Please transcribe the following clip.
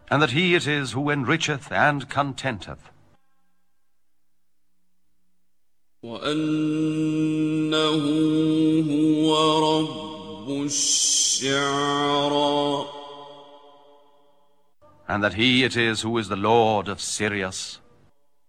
and that he it is who enricheth and contenteth. وَأَنَّهُ هُوَ رَبُّ الشِّعْرَى And that he it is who is the Lord of Sirius.